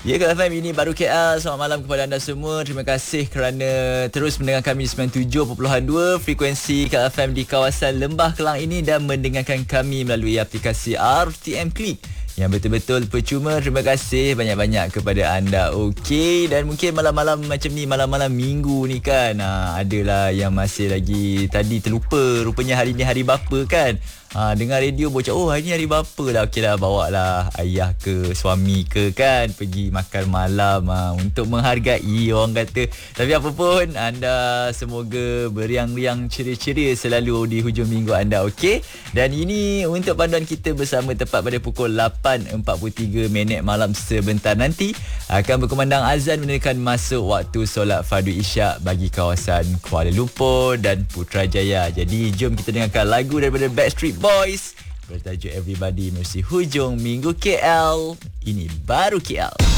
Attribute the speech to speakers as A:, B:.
A: Ya, Kak FM, ini baru KL. Selamat malam kepada anda semua. Terima kasih kerana terus mendengar kami di 97.2 frekuensi Kak FM di kawasan Lembah Kelang ini dan mendengarkan kami melalui aplikasi RTM Click yang betul-betul percuma. Terima kasih banyak-banyak kepada anda. Okey, dan mungkin malam-malam macam ni, malam-malam minggu ni kan, adalah yang masih lagi tadi terlupa. Rupanya hari ni hari bapa kan. Dengar radio bocah, oh hari ni hari bapa lah. Okey lah, bawa lah ayah ke suami ke kan pergi makan malam untuk menghargai orang kata. Tapi apa pun, anda semoga beriang-riang ceria-ceria selalu di hujung minggu anda. Okey, dan ini untuk panduan kita bersama tepat pada pukul 8.43 malam. Sebentar nanti akan berkumandang azan menunjukkan masuk waktu solat fardu isyak bagi kawasan Kuala Lumpur dan Putrajaya. Jadi jom kita dengarkan lagu daripada Backstreet Boys bertajuk Everybody. Mesti hujung minggu KL. Ini baru KL.